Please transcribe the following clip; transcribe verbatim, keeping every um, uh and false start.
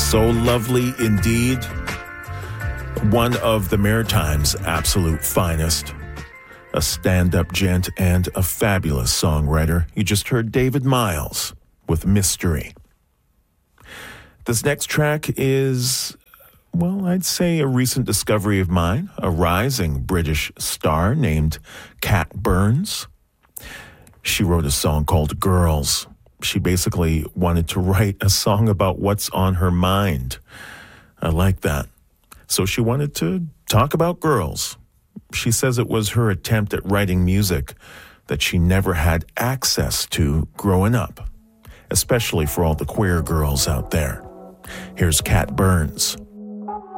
So lovely indeed. One of the Maritime's absolute finest. A stand-up gent and a fabulous songwriter. You just heard David Miles with Mystery. This next track is, well, I'd say a recent discovery of mine. A rising British star named Kat Burns. She wrote a song called Girls. She basically wanted to write a song about what's on her mind. I like that. So she wanted to talk about girls. She says it was her attempt at writing music that she never had access to growing up, especially for all the queer girls out there. Here's Kat Burns